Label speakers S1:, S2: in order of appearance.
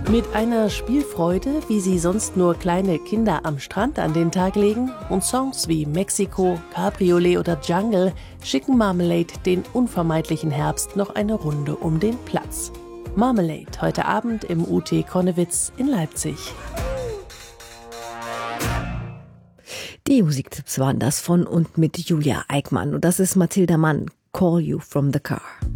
S1: Mit einer Spielfreude, wie sie sonst nur kleine Kinder am Strand an den Tag legen, und Songs wie Mexiko, Cabriolet oder Jungle schicken Marmalade den unvermeidlichen Herbst noch eine Runde um den Platz. Marmalade heute Abend im UT Konnewitz in Leipzig.
S2: Die Musiktipps waren das von und mit Julia Eickmann. Und das ist Mathilda Mann, Call You From The Car.